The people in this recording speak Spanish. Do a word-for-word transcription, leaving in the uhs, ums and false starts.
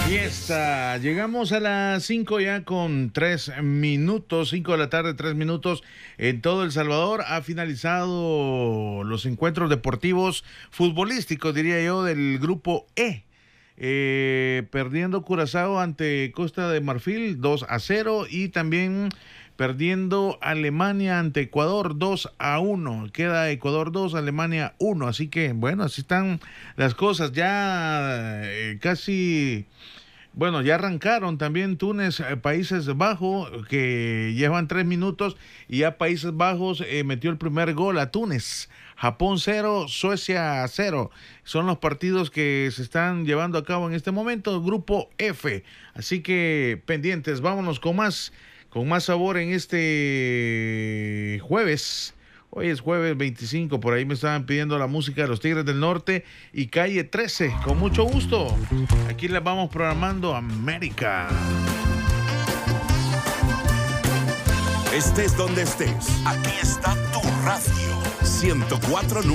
Fiesta. Llegamos a las cinco ya con tres minutos, cinco de la tarde, tres minutos en todo El Salvador. Ha finalizado los encuentros deportivos futbolísticos, diría yo, del grupo E. Eh, perdiendo Curazao ante Costa de Marfil dos a cero y también perdiendo Alemania ante Ecuador dos a uno. Queda Ecuador dos, Alemania uno. Así que, bueno, así están las cosas. Ya eh, casi... Bueno, ya arrancaron también Túnez, eh, Países Bajos, que llevan tres minutos y ya Países Bajos eh, metió el primer gol a Túnez. Japón cero, Suecia cero. Son los partidos que se están llevando a cabo en este momento, Grupo F. Así que pendientes, vámonos con más, con más sabor en este jueves. Hoy es jueves veinticinco, por ahí me estaban pidiendo la música de los Tigres del Norte y Calle trece, con mucho gusto. Aquí les vamos programando América. Estés donde estés, aquí está tu radio ciento cuatro punto nueve.